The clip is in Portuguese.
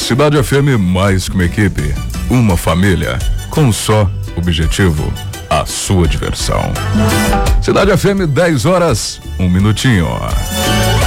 Cidade FM mais que uma equipe, uma família, com um só objetivo, a sua diversão. Cidade FM, 10 horas, 1 minutinho.